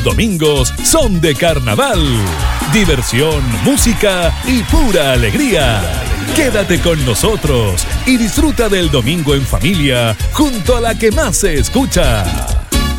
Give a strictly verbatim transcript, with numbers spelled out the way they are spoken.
Domingos son de carnaval. Diversión, música y pura alegría. Quédate con nosotros y disfruta del domingo en familia junto a la que más se escucha.